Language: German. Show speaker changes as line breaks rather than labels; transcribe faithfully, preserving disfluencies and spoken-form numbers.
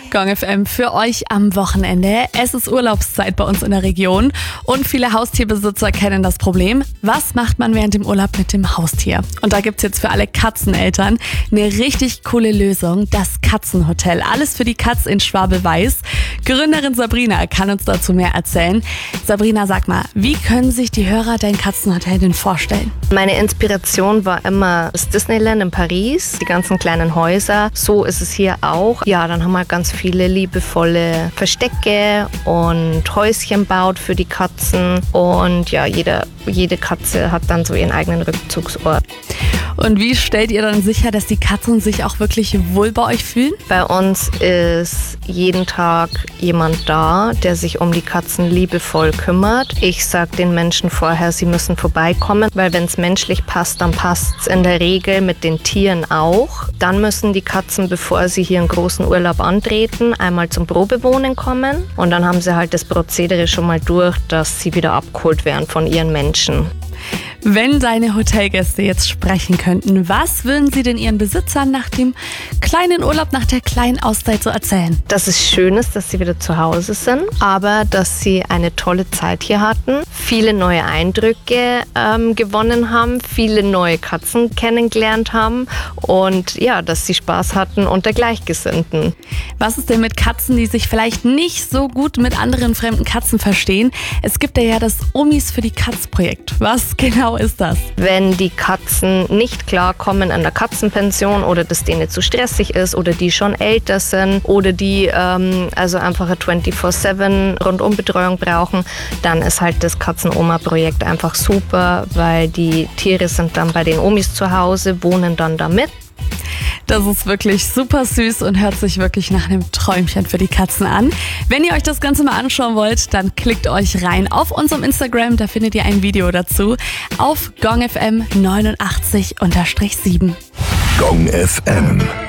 Gong F M für euch am Wochenende. Es ist Urlaubszeit bei uns in der Region und viele Haustierbesitzer kennen das Problem. Was macht man während dem Urlaub mit dem Haustier? Und da gibt's jetzt für alle Katzeneltern eine richtig coole Lösung, das Katzenhotel. Alles für die Katz in Schwabe-Weiß. Gründerin Sabrina kann uns dazu mehr erzählen. Sabrina, sag mal, wie können sich die Hörer dein Katzenhotel denn vorstellen?
Meine Inspiration war immer das Disneyland in Paris, die ganzen kleinen Häuser. So ist es hier auch. Ja, dann haben wir ganz viele liebevolle Verstecke und Häuschen baut für die Katzen. Und ja, jede, jede Katze hat dann so ihren eigenen Rückzugsort.
Und wie stellt ihr dann sicher, dass die Katzen sich auch wirklich wohl bei euch fühlen?
Bei uns ist jeden Tag jemand da, der sich um die Katzen liebevoll kümmert. Ich sage den Menschen vorher, sie müssen vorbeikommen, weil wenn es menschlich passt, dann passt es in der Regel mit den Tieren auch. Dann müssen die Katzen, bevor sie hier einen großen Urlaub antreten, einmal zum Probewohnen kommen. Und dann haben sie halt das Prozedere schon mal durch, dass sie wieder abgeholt werden von ihren Menschen.
Wenn deine Hotelgäste jetzt sprechen könnten, was würden sie denn ihren Besitzern nach dem kleinen Urlaub, nach der kleinen Auszeit so erzählen?
Dass es schön ist, dass sie wieder zu Hause sind, aber dass sie eine tolle Zeit hier hatten, viele neue Eindrücke ähm, gewonnen haben, viele neue Katzen kennengelernt haben und ja, dass sie Spaß hatten unter Gleichgesinnten.
Was ist denn mit Katzen, die sich vielleicht nicht so gut mit anderen fremden Katzen verstehen? Es gibt ja das Omis für die Katz-Projekt. Was genau ist das?
Wenn die Katzen nicht klarkommen an der Katzenpension oder das denen zu stressig ist oder die schon älter sind oder die ähm, also einfach eine vierundzwanzig sieben Rundumbetreuung brauchen, dann ist halt das Katzen-Oma-Projekt einfach super, weil die Tiere sind dann bei den Omis zu Hause, wohnen dann da mit.
Das ist wirklich super süß und hört sich wirklich nach einem Träumchen für die Katzen an. Wenn ihr euch das Ganze mal anschauen wollt, dann klickt euch rein auf unserem Instagram, da findet ihr ein Video dazu, auf Gong F M neunundachtzig sieben.
Gong F M.